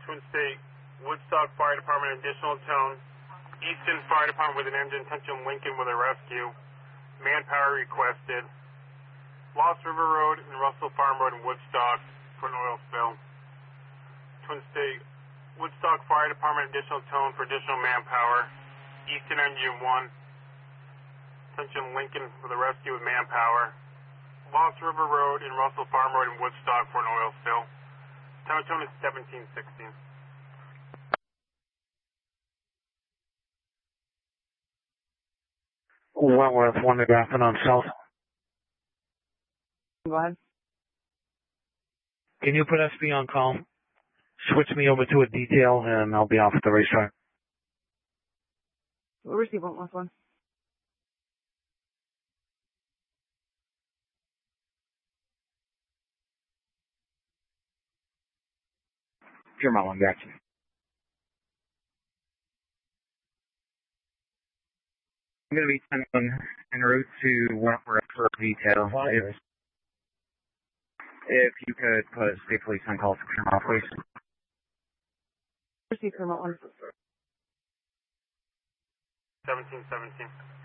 Twin State, Woodstock Fire Department, additional tone. Easton Fire Department with an engine, attention Lincoln with a rescue. Manpower requested. Lost River Road and Russell Farm Road in Woodstock for an oil spill. Twin State, Woodstock Fire Department, additional tone for additional manpower. Easton engine 1. Attention Lincoln with a rescue with manpower. Lost River Road and Russell Farm Road in Woodstock for an oil spill. Town tone is 1716. Wentworth, 1 to Grafton on South. Go ahead. Can you put SB on call? Switch me over to a detail and I'll be off at the racetrack. We'll receive one. Piermont 1, got you. I'm going to be sending en route to Wentworth for detail. If you could put state police on call for Piermont, please. Receive Piermont 1. 1717.